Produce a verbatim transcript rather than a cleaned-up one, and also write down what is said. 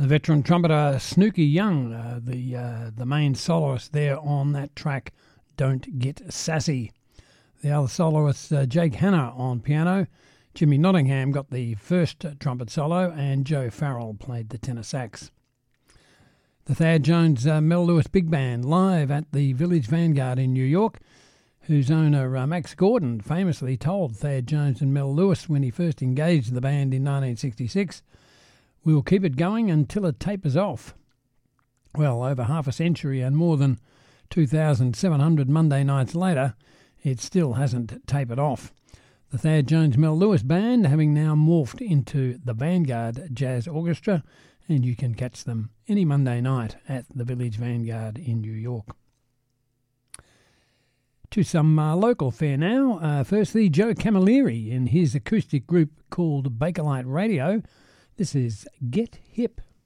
The veteran trumpeter Snooky Young, uh, the uh, the main soloist there on that track, Don't Get Sassy. The other soloists, uh, Jake Hanna on piano, Jimmy Nottingham got the first trumpet solo, and Joe Farrell played the tenor sax. The Thad Jones uh, Mel Lewis Big Band live at the Village Vanguard in New York, whose owner uh, Max Gordon famously told Thad Jones and Mel Lewis when he first engaged the band in nineteen sixty-six, "We'll keep it going until it tapers off." Well, over half a century and more than two thousand seven hundred Monday nights later, it still hasn't tapered off. The Thad Jones Mel Lewis Band having now morphed into the Vanguard Jazz Orchestra, and you can catch them any Monday night at the Village Vanguard in New York. To some uh, local fare now. Uh, firstly, Joe Camilleri in his acoustic group called Bakelite Radio. This is Get Hip.